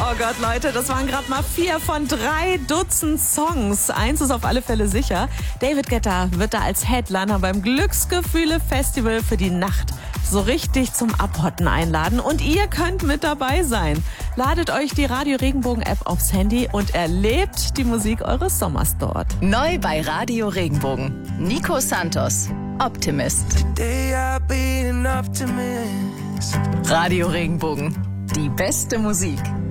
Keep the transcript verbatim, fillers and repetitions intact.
Oh Gott, Leute, das waren gerade mal vier von drei Dutzend Songs. Eins ist auf alle Fälle sicher. David Guetta wird da als Headliner beim Glücksgefühle Festival für die Nacht so richtig zum Abhotten einladen. Und ihr könnt mit dabei sein. Ladet euch die Radio Regenbogen App aufs Handy und erlebt die Musik eures Sommers dort. Neu bei Radio Regenbogen. Nico Santos, Optimist. Radio Regenbogen. Die beste Musik.